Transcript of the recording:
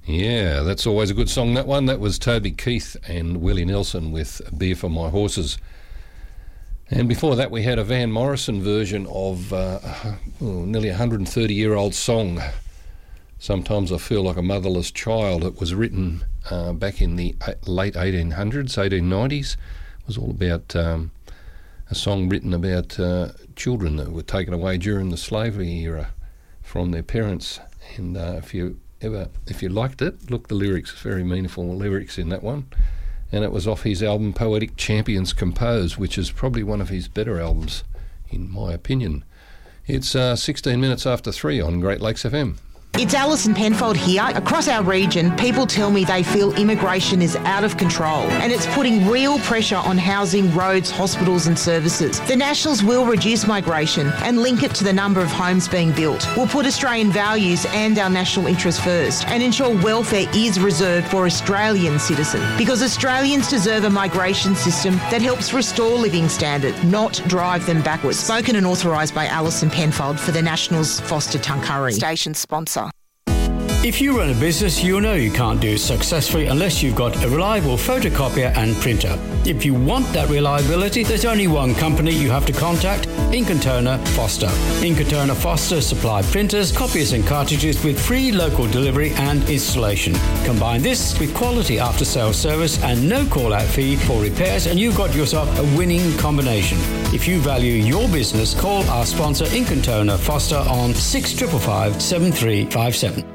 Yeah, that's always a good song, that one. That was Toby Keith and Willie Nelson with Beer for My Horses. And before that we had a Van Morrison version of nearly 130-year-old song, Sometimes I Feel Like a Motherless Child. It was written back in the late 1800s, 1890s. It was all about a song written about children that were taken away during the slavery era from their parents. And if you liked it, look, the lyrics, very meaningful lyrics in that one. And it was off his album Poetic Champions Compose, which is probably one of his better albums, in my opinion. It's 16 minutes after 3 on Great Lakes FM. It's Alison Penfold here. Across our region, people tell me they feel immigration is out of control and it's putting real pressure on housing, roads, hospitals and services. The Nationals will reduce migration and link it to the number of homes being built. We'll put Australian values and our national interests first and ensure welfare is reserved for Australian citizens, because Australians deserve a migration system that helps restore living standards, not drive them backwards. Spoken and authorised by Alison Penfold for the Nationals Foster Tuncurry. Station sponsor. If you run a business, you'll know you can't do it successfully unless you've got a reliable photocopier and printer. If you want that reliability, there's only one company you have to contact, Ink & Toner Foster. Ink & Toner Foster supply printers, copiers and cartridges with free local delivery and installation. Combine this with quality after-sales service and no call-out fee for repairs, and you've got yourself a winning combination. If you value your business, call our sponsor Ink & Toner Foster on 6555 7357.